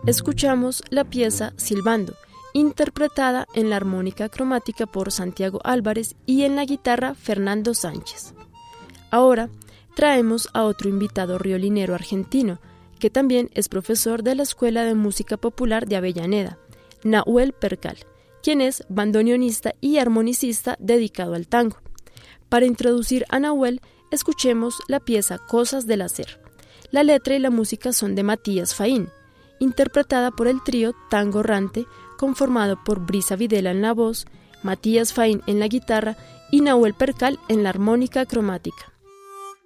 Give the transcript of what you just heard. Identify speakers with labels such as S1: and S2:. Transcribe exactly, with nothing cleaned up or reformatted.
S1: escuchamos la pieza Silbando, interpretada en la armónica cromática por Santiago Álvarez y en la guitarra Fernando Sánchez. Ahora traemos a otro invitado riolinero argentino, que también es profesor de la Escuela de Música Popular de Avellaneda, Nahuel Percal, quien es bandoneonista y armonicista dedicado al tango. Para introducir a Nahuel, escuchemos la pieza Cosas del Hacer. La letra y la música son de Matías Faín, interpretada por el trío Tango Rante, conformado por Brisa Videla en la voz, Matías Faín en la guitarra y Nahuel Percal en la armónica cromática.